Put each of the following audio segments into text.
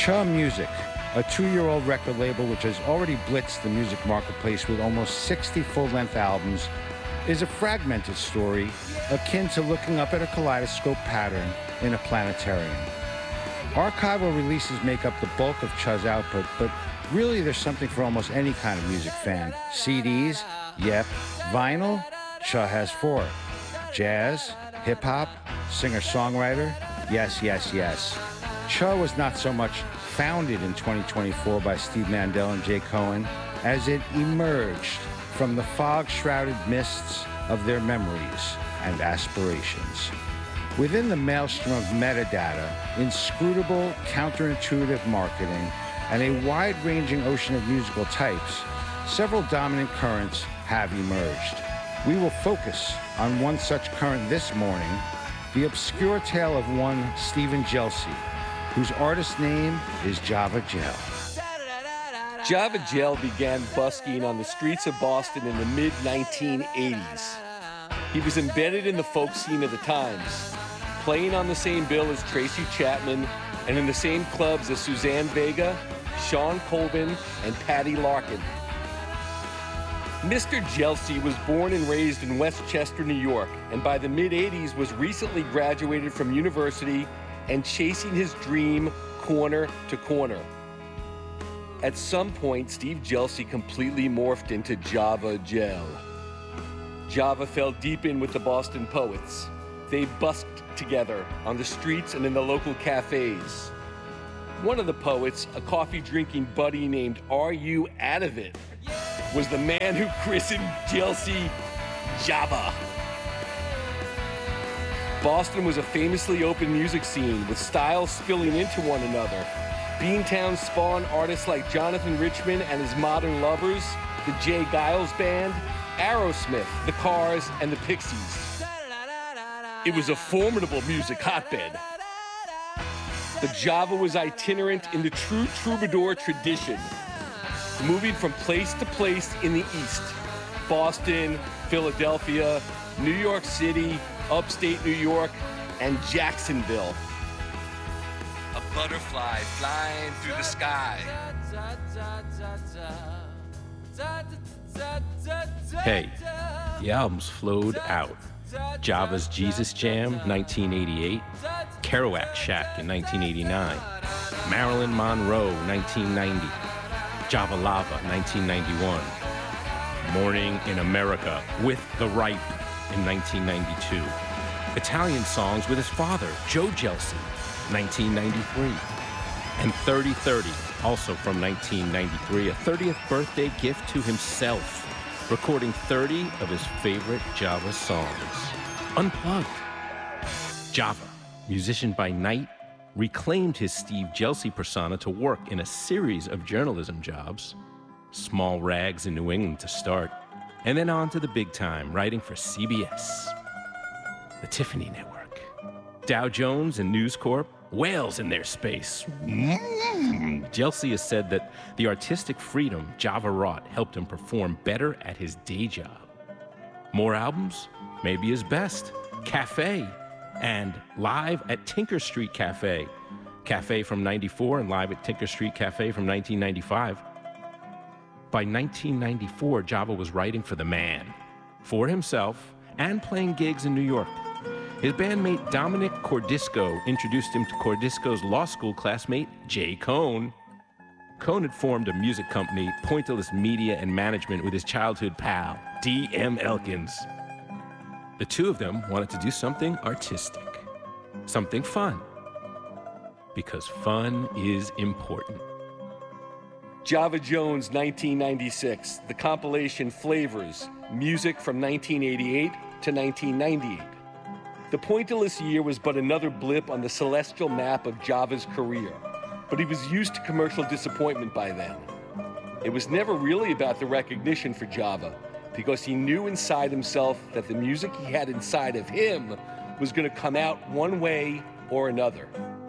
Cha Music, a 2-year-old record label which has already blitzed the music marketplace with almost 60 full-length albums, is a fragmented story akin to looking up at a kaleidoscope pattern in a planetarium. Archival releases make up the bulk of Cha's output, but really there's something for almost any kind of music fan. CDs? Yep. Vinyl? Cha has 4. Jazz? Hip-hop? Singer-songwriter? Yes, yes, yes. Cha was not so much founded in 2024 by Steve Mandel and Jay Cohen as it emerged from the fog-shrouded mists of their memories and aspirations. Within the maelstrom of metadata, inscrutable, counterintuitive marketing, and a wide-ranging ocean of musical types, several dominant currents have emerged. We will focus on one such current this morning, the obscure tale of one Stephen Gelsey, whose artist name is Java Gel. Java Gel began busking on the streets of Boston in the mid-1980s. He was embedded in the folk scene of the times, playing on the same bill as Tracy Chapman and in the same clubs as Suzanne Vega, Sean Colvin, and Patty Larkin. Mr. Gelsey was born and raised in Westchester, New York, and by the mid-80s was recently graduated from university and chasing his dream corner to corner. At some point, Steve Gelsey completely morphed into Java Gel. Java fell deep in with the Boston poets. They busked together on the streets and in the local cafes. One of the poets, a coffee-drinking buddy named R.U. Adavit, was the man who christened Gelsey Java. Boston was a famously open music scene with styles spilling into one another. Beantown spawned artists like Jonathan Richman and his Modern Lovers, the Jay Giles Band, Aerosmith, the Cars, and the Pixies. It was a formidable music hotbed. The Java was itinerant in the true troubadour tradition, moving from place to place in the East. Boston, Philadelphia, New York City, upstate New York, and Jacksonville. A butterfly flying through the sky. Hey, the albums flowed out. Java's Jesus Jam, 1988. Kerouac Shack in 1989. Marilyn Monroe, 1990. Java Lava, 1991. Morning in America with The Ripe in 1992. Italian songs with his father, Joe Gelsey, 1993. And 3030, also from 1993, a 30th birthday gift to himself, recording 30 of his favorite Java songs. Unplugged. Java, musician by night, reclaimed his Steve Gelsey persona to work in a series of journalism jobs. Small rags in New England to start, and then on to the big time, writing for CBS, the Tiffany Network, Dow Jones and News Corp, whales in their space. Gelsey has said that the artistic freedom Java wrought helped him perform better at his day job. More albums? Maybe his best. Cafe and Live at Tinker Street Cafe. Cafe from 94 and Live at Tinker Street Cafe from 1995. By 1994, Java was writing for The Man, for himself, and playing gigs in New York. His bandmate Dominic Cordisco introduced him to Cordisco's law school classmate, Jay Cohn. Cohn had formed a music company, Pointillist Media and Management, with his childhood pal, D.M. Elkins. The two of them wanted to do something artistic, something fun, because fun is important. Java Jones, 1996, the compilation Flavors, music from 1988 to 1998. The Pointillist year was but another blip on the celestial map of Java's career, but he was used to commercial disappointment by then. It was never really about the recognition for Java, because he knew inside himself that the music he had inside of him was going to come out one way or another.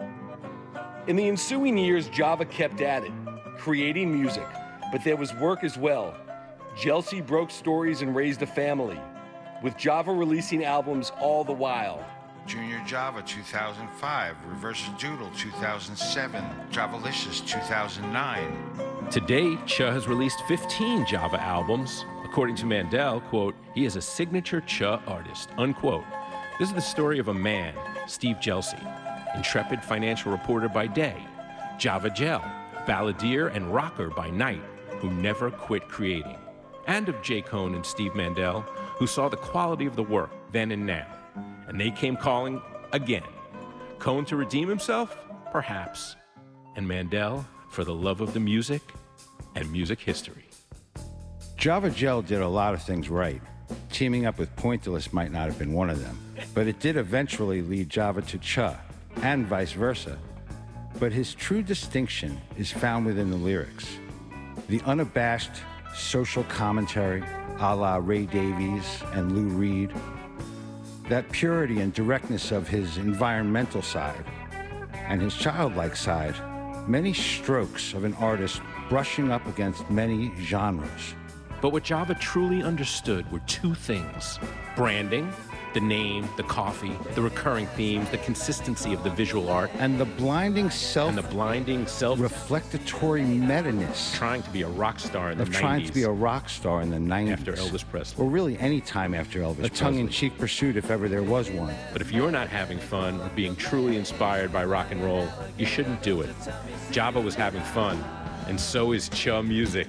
In the ensuing years, Java kept at it, creating music, but there was work as well. Gelsey broke stories and raised a family, with Java releasing albums all the while. Junior Java 2005, Reverse Doodle 2007, Javalicious 2009. To date, Cha has released 15 Java albums. According to Mandel, quote, he is a signature Cha artist, unquote. This is the story of a man, Steve Jelsey, intrepid financial reporter by day, Java Jell, balladeer and rocker by night, who never quit creating. And of Jay Cone and Steve Mandel, who saw the quality of the work then and now. And they came calling again. Cone to redeem himself? Perhaps. And Mandel for the love of the music and music history. Java Jell did a lot of things right. Teaming up with Pointillist might not have been one of them, but it did eventually lead Java to Cha, and vice versa. But his true distinction is found within the lyrics. The unabashed social commentary, a la Ray Davies and Lou Reed. That purity and directness of his environmental side and his childlike side, many strokes of an artist brushing up against many genres. But what Java truly understood were two things: branding, the name, the coffee, the recurring themes, the consistency of the visual art, and the blinding self-reflectatory meta-ness trying to be a rock star in the 90s. Trying to be a rock star in the 90s. After Elvis Presley. Or really any time after Elvis Presley. A tongue-in-cheek pursuit if ever there was one. But if you're not having fun or being truly inspired by rock and roll, you shouldn't do it. Java was having fun, and so is Cha music.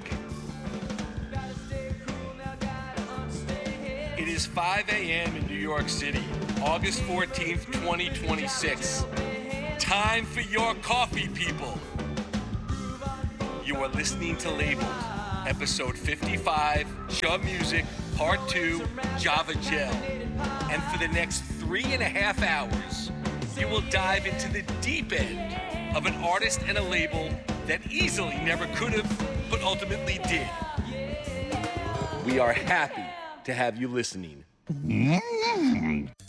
It is 5 a.m. in New York City, August 14th, 2026. Time for your coffee, people. You are listening to Labeled, episode 55, Cha Music, part 2, Java Jell. And for the next 3.5 hours, you will dive into the deep end of an artist and a label that easily never could have, but ultimately did. We are happy to have you listening.